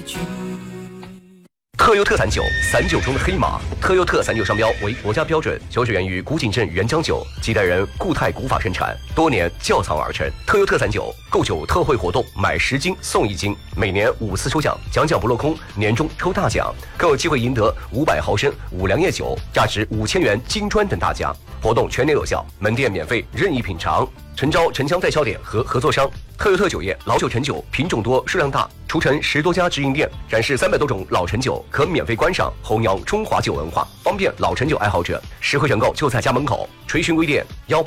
特优特散酒，散酒中的黑马。特优特散酒商标为国家标准，酒水源于古井镇原浆酒，几代人固态古法生产，多年窖藏而成。特优特散酒购酒特惠活动，买10斤送1斤，每年5次抽奖，奖不落空，年终抽大奖，更有机会赢得500毫升五粮液酒，价值5000元金砖等大奖。活动全年有效，门店免费任意品尝。诚招城乡代销点和合作商。特优特酒业老酒陈酒品种多数量大，除城10多家直营店，展示300多种老陈酒，可免费观赏，弘扬中华酒文化，方便老陈酒爱好者。实惠选购就在家门口。垂询微店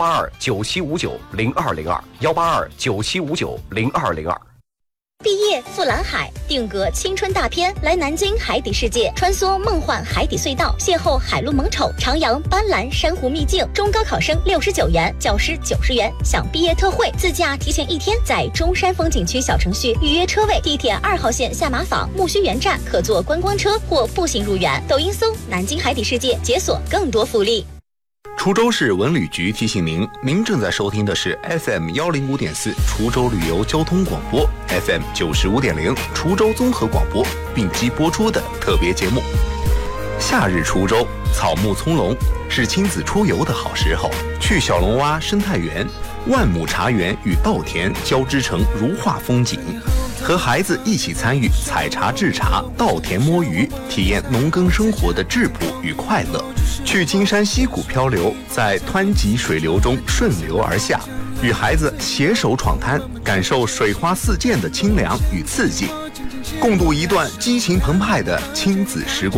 18297590202，18297590202。 毕业赴蓝海，定格青春大片，来南京海底世界，穿梭梦幻海底隧道，邂逅海陆萌宠，徜徉斑斓珊瑚秘境。中高考生69元，教师90元，享毕业特惠，自驾提前1天，在中山风景区小程序预约车位，地铁2号线下马坊木樨园站可坐观光车或步行入园。抖音搜南京海底世界，解锁更多福利。 滁州市文旅局提醒您，您正在收听的是 FM 105.4滁州旅游交通广播 ，FM 95.0滁州综合广播并机播出的特别节目。夏日滁州草木葱茏，是亲子出游的好时候。去小龙洼生态园、万亩茶园与稻田交织成如画风景，和孩子一起参与采茶制茶、稻田摸鱼，体验农耕生活的质朴与快乐。去金山溪谷漂流，在湍急水流中顺流而下，与孩子携手闯滩，感受水花四溅的清凉与刺激，共度一段激情澎湃的亲子时光。